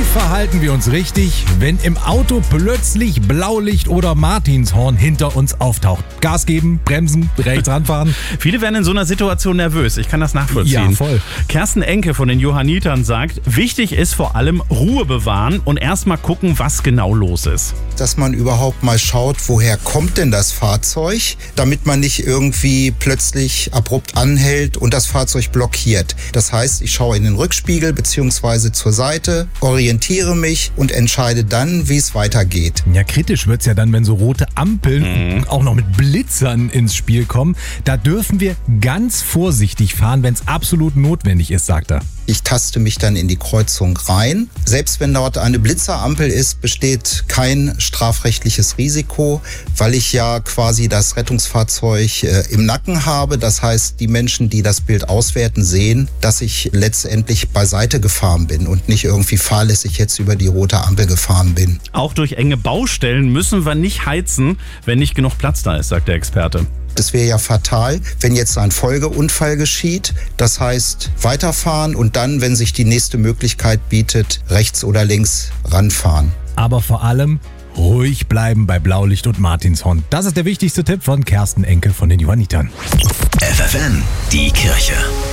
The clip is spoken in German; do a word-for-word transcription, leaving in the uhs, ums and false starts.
verhalten wir uns richtig, wenn im Auto plötzlich Blaulicht oder Martinshorn hinter uns auftaucht? Gas geben, bremsen, rechts ranfahren? Viele werden in so einer Situation nervös. Ich kann das nachvollziehen. Ja, voll. Kerstin Enke von den Johannitern sagt, wichtig ist vor allem Ruhe bewahren und erstmal gucken, was genau los ist. Dass man überhaupt mal schaut, woher kommt denn das Fahrzeug, damit man nicht irgendwie plötzlich abrupt anhält und das Fahrzeug blockiert. Das heißt, ich schaue in den Rückspiegel bzw. zur Seite, orientiere mich und entscheide dann, wie es weitergeht. Ja, kritisch wird's ja dann, wenn so rote Ampeln mhm. auch noch mit Blitzern ins Spiel kommen. Da dürfen wir ganz vorsichtig fahren, wenn es absolut notwendig ist, sagt er. Ich taste mich dann in die Kreuzung rein. Selbst wenn dort eine Blitzerampel ist, besteht kein strafrechtliches Risiko, weil ich ja quasi das Rettungsfahrzeug äh, im Nacken habe. Das heißt, die Menschen, die das Bild auswerten, sehen, dass ich letztendlich beiseite gefahren bin und nicht irgendwie fahrlässig jetzt über die rote Ampel gefahren bin. Auch durch enge Baustellen müssen wir nicht heizen, wenn nicht genug Platz da ist, sagt der Experte. Das wäre ja fatal, wenn jetzt ein Folgeunfall geschieht. Das heißt, weiterfahren und dann, wenn sich die nächste Möglichkeit bietet, rechts oder links ranfahren. Aber vor allem ruhig bleiben bei Blaulicht und Martinshorn. Das ist der wichtigste Tipp von Kerstin Enke von den Johannitern. F F N, die Kirche.